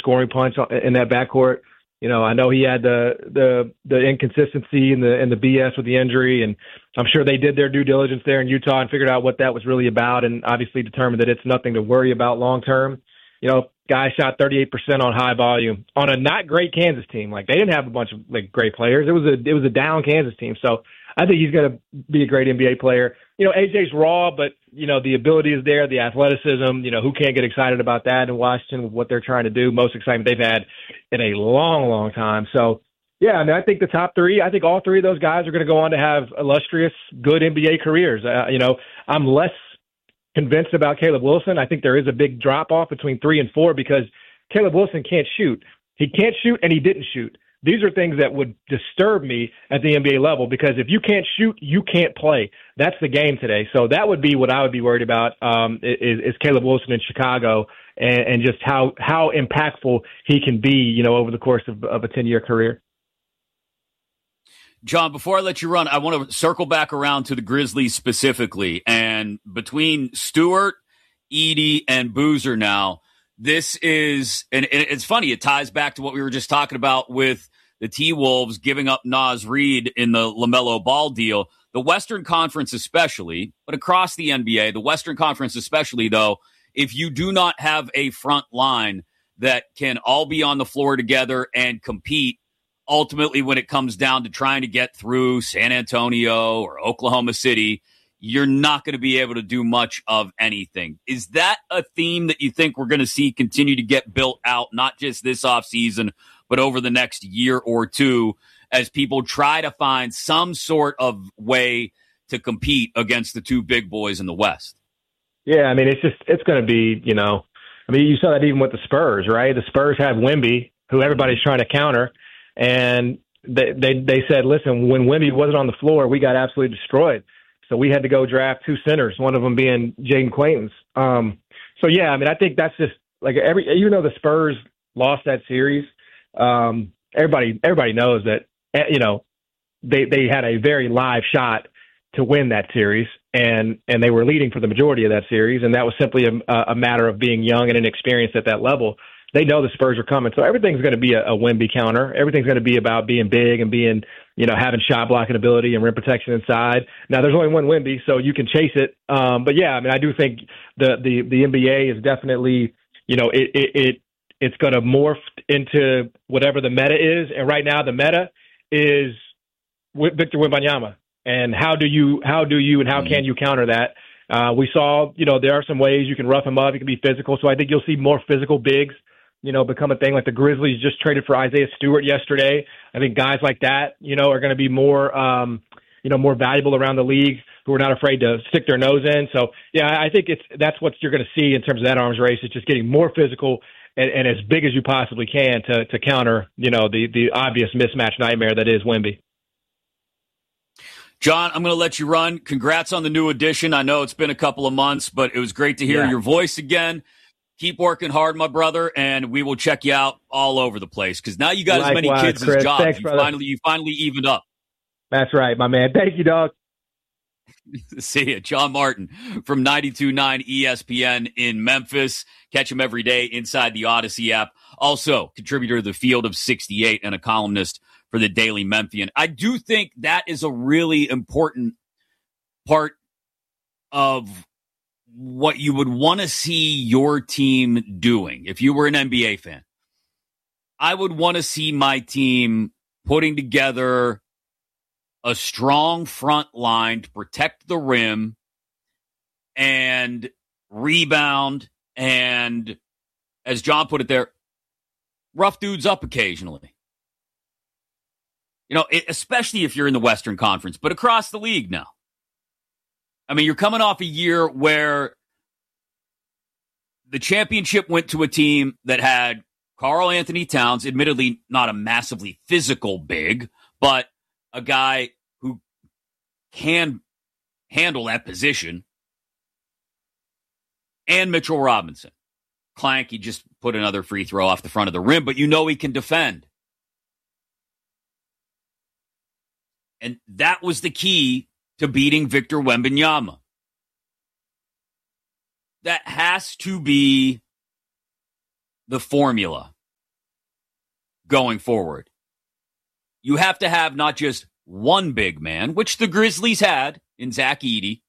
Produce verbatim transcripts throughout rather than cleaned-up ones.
scoring punch in that backcourt. You know, I know he had the the the inconsistency and the and the B S with the injury, and I'm sure they did their due diligence there in Utah and figured out what that was really about, and obviously determined that it's nothing to worry about long term. You know, guy shot thirty-eight percent on high volume on a not great Kansas team. Like, they didn't have a bunch of like great players. It was a it was a down Kansas team. So I think he's going to be a great N B A player. You know, A J's raw, but you know the ability is there, the athleticism. You know, who can't get excited about that in Washington with what they're trying to do? Most excitement they've had in a long, long time. So yeah, I mean, I think the top three. I think all three of those guys are going to go on to have illustrious, good N B A careers. Uh, you know, I'm less convinced about Caleb Wilson. I think there is a big drop off between three and four because Caleb Wilson can't shoot. He can't shoot, and he didn't shoot. These are things that would disturb me at the N B A level because if you can't shoot, you can't play. That's the game today. So that would be what I would be worried about um, is, is Caleb Wilson in Chicago and, and just how how impactful he can be, you know, over the course of, of a ten-year career. John, before I let you run, I want to circle back around to the Grizzlies specifically. And between Stewart, Edey, and Boozer now, this is, and it's funny, it ties back to what we were just talking about with the T-Wolves giving up Naz Reid in the LaMelo Ball deal. The Western Conference especially, but across the N B A, the Western Conference especially, though, if you do not have a front line that can all be on the floor together and compete, ultimately when it comes down to trying to get through San Antonio or Oklahoma City, you're not going to be able to do much of anything. Is that a theme that you think we're going to see continue to get built out, not just this offseason, but over the next year or two, as people try to find some sort of way to compete against the two big boys in the West? Yeah, I mean, it's just, it's going to be, you know, I mean, you saw that even with the Spurs, right? The Spurs have Wemby, who everybody's trying to counter, and they, they, they said, listen, when Wemby wasn't on the floor, we got absolutely destroyed. So we had to go draft two centers, one of them being Jaden Quaintance. Um, so, yeah, I mean, I think that's just like every, even though the Spurs lost that series, um, everybody everybody knows that, you know, they, they had a very live shot to win that series, and, and they were leading for the majority of that series, and that was simply a, a matter of being young and inexperienced at that level. They know the Spurs are coming, so everything's going to be a, a Wemby counter. Everything's going to be about being big and being, you know, having shot blocking ability and rim protection inside. Now, there's only one Wemby, so you can chase it. Um, but yeah, I mean, I do think the the, the N B A is definitely, you know, it it, it it's going to morph into whatever the meta is, and right now the meta is Victor Wembanyama. And how do you how do you and how can you counter that? Uh, we saw, you know, there are some ways you can rough him up. He can be physical, so I think you'll see more physical bigs, you know, become a thing. Like the Grizzlies just traded for Isaiah Stewart yesterday. I think guys like that, you know, are going to be more, um, you know, more valuable around the league, who are not afraid to stick their nose in. So, yeah, I think it's that's what you're going to see in terms of that arms race. It's just getting more physical and, and as big as you possibly can to to counter, you know, the the obvious mismatch nightmare that is Wemby. John, I'm going to let you run. Congrats on the new edition. I know it's been a couple of months, but it was great to hear yeah. your voice again. Keep working hard, my brother, and we will check you out all over the place because now you got Likewise, as many kids Chris. as jobs. Thanks, you finally, you finally evened up. That's right, my man. Thank you, dog. See you. John Martin from ninety-two point nine E S P N in Memphis. Catch him every day inside the Odyssey app. Also, contributor to the Field of sixty-eight and a columnist for the Daily Memphian. I do think that is a really important part of what you would want to see your team doing. If you were an N B A fan, I would want to see my team putting together a strong front line to protect the rim and rebound and, as John put it there, rough dudes up occasionally. You know, it, especially if you're in the Western Conference, but across the league now. I mean, you're coming off a year where the championship went to a team that had Karl Anthony Towns, admittedly not a massively physical big, but a guy who can handle that position, and Mitchell Robinson. Clank, he just put another free throw off the front of the rim, but you know he can defend. And that was the key to beating Victor Wembanyama. That has to be the formula going forward. You have to have not just one big man, which the Grizzlies had in Zach Edey.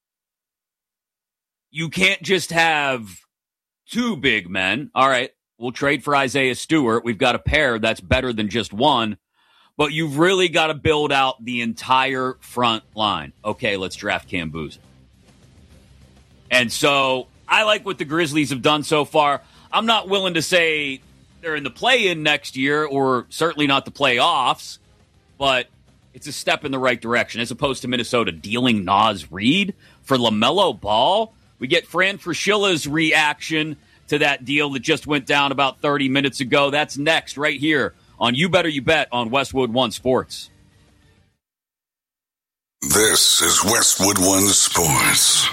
You can't just have two big men. All right, we'll trade for Isaiah Stewart. We've got a pair that's better than just one. But you've really got to build out the entire front line. Okay, let's draft Cam Boozer. And so I like what the Grizzlies have done so far. I'm not willing to say they're in the play-in next year, or certainly not the playoffs, but it's a step in the right direction, as opposed to Minnesota dealing Naz Reid for LaMelo Ball. We get Fran Fraschiller's reaction to that deal that just went down about thirty minutes ago. That's next right here on You Better You Bet on Westwood One Sports. This is Westwood One Sports.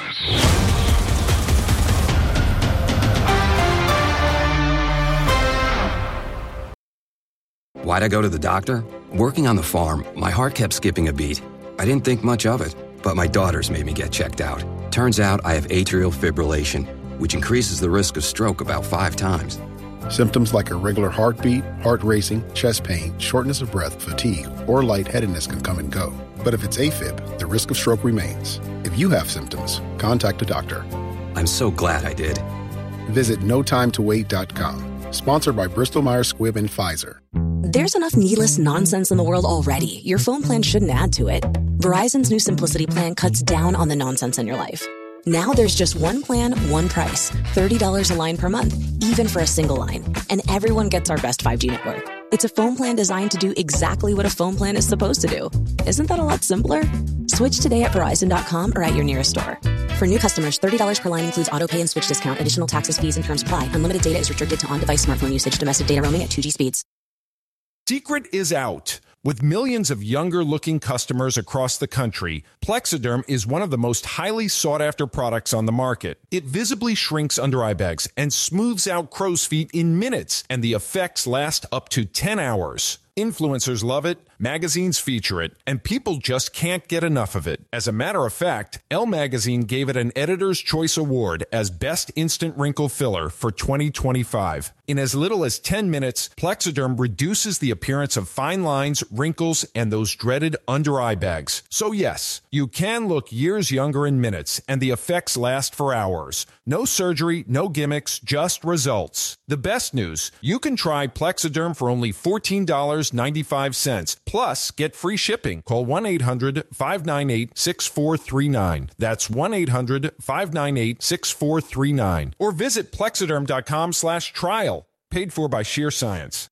Why'd I go to the doctor? Working on the farm, my heart kept skipping a beat. I didn't think much of it, but my daughters made me get checked out. Turns out I have atrial fibrillation, which increases the risk of stroke about five times. Symptoms like irregular heartbeat, heart racing, chest pain, shortness of breath, fatigue, or lightheadedness can come and go. But if it's AFib, the risk of stroke remains. If you have symptoms, contact a doctor. I'm so glad I did. Visit no time to wait dot com. Sponsored by Bristol Myers Squibb and Pfizer. There's enough needless nonsense in the world already. Your phone plan shouldn't add to it. Verizon's new Simplicity plan cuts down on the nonsense in your life. Now there's just one plan, one price. thirty dollars a line per month, even for a single line. And everyone gets our best five G network. It's a phone plan designed to do exactly what a phone plan is supposed to do. Isn't that a lot simpler? Switch today at Verizon dot com or at your nearest store. For new customers, thirty dollars per line includes auto pay and switch discount. Additional taxes, fees, and terms apply. Unlimited data is restricted to on-device smartphone usage. Domestic data roaming at two G speeds. Secret is out. With millions of younger-looking customers across the country, Plexiderm is one of the most highly sought-after products on the market. It visibly shrinks under-eye bags and smooths out crow's feet in minutes, and the effects last up to ten hours. Influencers love it, magazines feature it, and people just can't get enough of it. As a matter of fact, Elle Magazine gave it an Editor's Choice Award as Best Instant Wrinkle Filler for twenty twenty-five. In as little as ten minutes, Plexiderm reduces the appearance of fine lines, wrinkles, and those dreaded under-eye bags. So yes, you can look years younger in minutes, and the effects last for hours. No surgery, no gimmicks, just results. The best news, you can try Plexiderm for only fourteen dollars and ninety-five cents. Plus, get free shipping. Call one eight hundred five nine eight six four three nine. That's one eight hundred five nine eight six four three nine. Or visit Plexiderm.com slash trial. Paid for by Sheer Science.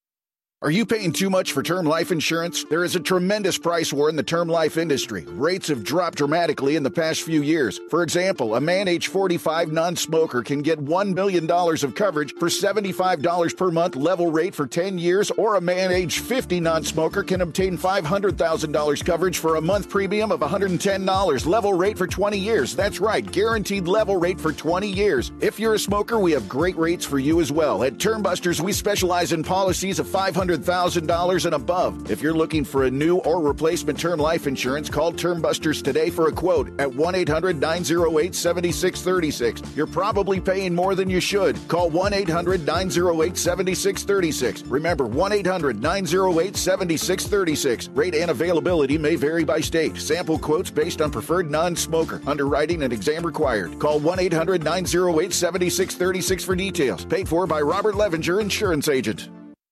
Are you paying too much for term life insurance? There is a tremendous price war in the term life industry. Rates have dropped dramatically in the past few years. For example, a man age forty-five non-smoker can get one million dollars of coverage for seventy-five dollars per month level rate for ten years, or a man age fifty non-smoker can obtain five hundred thousand dollars coverage for a month premium of one hundred ten dollars level rate for twenty years. That's right, guaranteed level rate for twenty years. If you're a smoker, we have great rates for you as well. At Termbusters, we specialize in policies of five hundred thousand dollars and above. If you're looking for a new or replacement term life insurance, call Termbusters today for a quote at one eight hundred nine oh eight seven six three six. You're probably paying more than you should. Call one eight hundred nine oh eight seven six three six. Remember, one eight hundred nine oh eight seven six three six. Rate and availability may vary by state. Sample quotes based on preferred non-smoker. Underwriting and exam required. Call one eight hundred nine oh eight seven six three six for details. Paid for by Robert Levenger, Insurance Agent.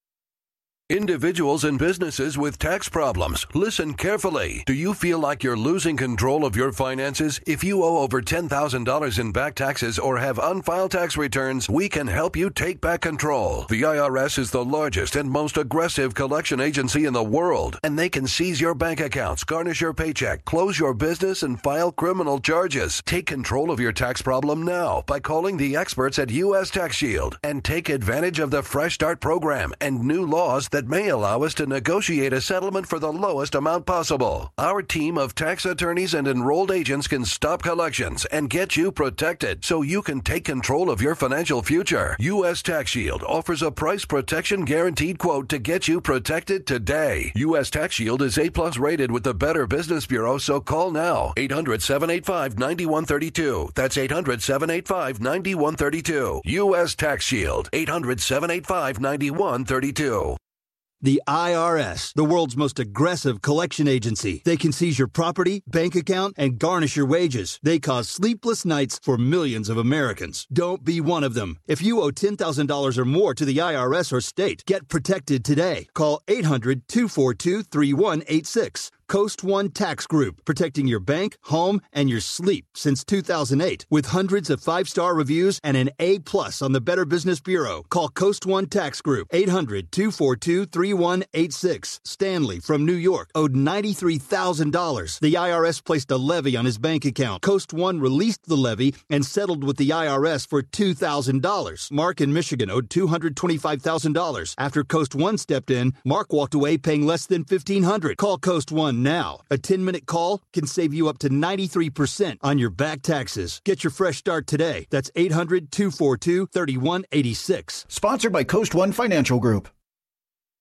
Individuals and businesses with tax problems, listen carefully. Do you feel like you're losing control of your finances? If you owe over ten thousand dollars in back taxes or have unfiled tax returns, we can help you take back control. The I R S is the largest and most aggressive collection agency in the world, and they can seize your bank accounts, garnish your paycheck, close your business, and file criminal charges. Take control of your tax problem now by calling the experts at U S Tax Shield and take advantage of the Fresh Start program and new laws that that may allow us to negotiate a settlement for the lowest amount possible. Our team of tax attorneys and enrolled agents can stop collections and get you protected so you can take control of your financial future. U S Tax Shield offers a price protection guaranteed quote to get you protected today. U S Tax Shield is A plus rated with the Better Business Bureau, so call now. eight hundred seven eight five nine one three two. That's eight hundred seven eight five nine one three two. U S Tax Shield. eight hundred seven eight five nine one three two. The I R S, the world's most aggressive collection agency. They can seize your property, bank account, and garnish your wages. They cause sleepless nights for millions of Americans. Don't be one of them. If you owe ten thousand dollars or more to the I R S or state, get protected today. Call eight hundred, two four two, three one eight six. Coast One Tax Group, protecting your bank, home, and your sleep since two thousand eight. With hundreds of five-star reviews and an A plus on the Better Business Bureau. Call Coast One Tax Group, eight hundred, two four two, three one eight six. Stanley from New York owed ninety-three thousand dollars. The I R S placed a levy on his bank account. Coast One released the levy and settled with the I R S for two thousand dollars. Mark in Michigan owed two hundred twenty-five thousand dollars. After Coast One stepped in, Mark walked away paying less than fifteen hundred dollars. Call Coast One now. A ten-minute call can save you up to ninety-three percent on your back taxes. Get your fresh start today. That's eight hundred, two four two, three one eight six. Sponsored by Coast One Financial Group.